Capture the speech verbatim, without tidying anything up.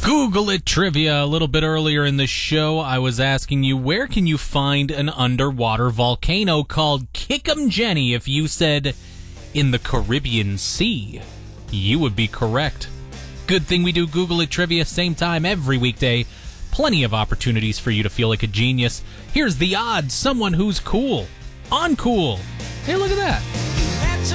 Google It Trivia. A little bit earlier in the show, I was asking you, where can you find an underwater volcano called Kickham Jenny? If you said in the Caribbean Sea, you would be correct. Good thing we do Google It Trivia same time every weekday. Plenty of opportunities for you to feel like a genius. Here's the odds. Someone who's cool. Uncool. Hey, look at that.